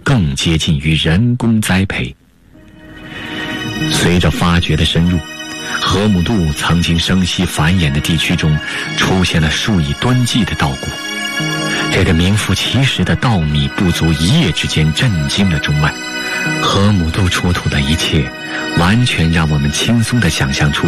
更接近于人工栽培。随着发掘的深入，河姆渡曾经生息繁衍的地区中出现了数以吨计的稻谷。这个名副其实的稻米不足一夜之间震惊了中外。河姆渡出土的一切，完全让我们轻松地想象出